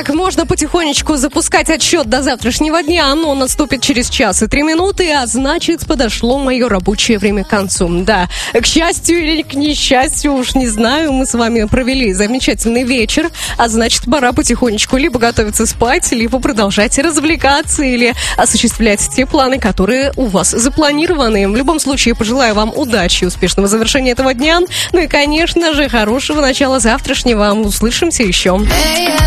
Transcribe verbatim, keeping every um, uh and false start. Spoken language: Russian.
Итак, можно потихонечку запускать отсчет до завтрашнего дня. Оно наступит через час и три минуты, а значит, подошло мое рабочее время к концу. Да, к счастью или к несчастью, уж не знаю, мы с вами провели замечательный вечер, а значит, пора потихонечку либо готовиться спать, либо продолжать развлекаться или осуществлять те планы, которые у вас запланированы. В любом случае, пожелаю вам удачи и успешного завершения этого дня. Ну и, конечно же, хорошего начала завтрашнего. Услышимся еще.